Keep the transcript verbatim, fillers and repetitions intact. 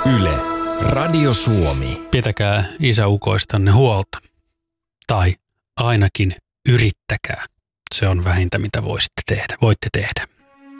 Yle, Radio Suomi. Pitäkää isäukoistanne huolta. Tai ainakin yrittäkää. Se on vähintä, mitä voisitte tehdä. Voitte tehdä.